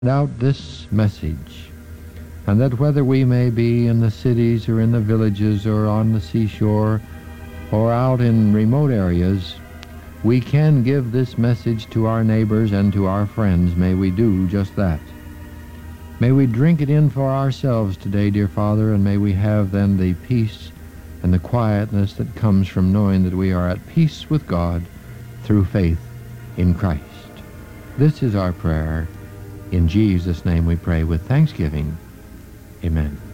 out this message, and that whether we may be in the cities or in the villages or on the seashore or out in remote areas, we can give this message to our neighbors and to our friends. May we do just that. May we drink it in for ourselves today, dear Father, and may we have then the peace and the quietness that comes from knowing that we are at peace with God through faith in Christ. This is our prayer. In Jesus' name we pray with thanksgiving. Amen.